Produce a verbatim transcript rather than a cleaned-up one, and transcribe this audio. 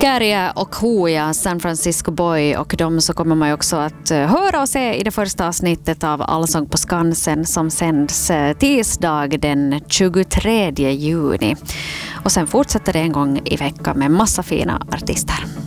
Kääriä och Hooja, San Francisco Boy, och de så kommer man ju också att höra och se i det första avsnittet av Allsång på Skansen som sänds tisdag den tjugotredje juni. Och sen fortsätter det en gång i veckan med massa fina artister.